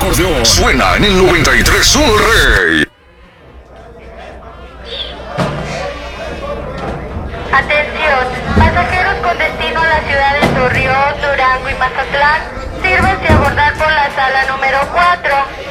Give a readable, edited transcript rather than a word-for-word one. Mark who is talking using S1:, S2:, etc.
S1: acordeón suena en el 93.1 El Rey.
S2: Atención, pasajeros con destino a la ciudad de Torreón, Durango y Mazatlán, sírvanse a abordar por la sala número 4.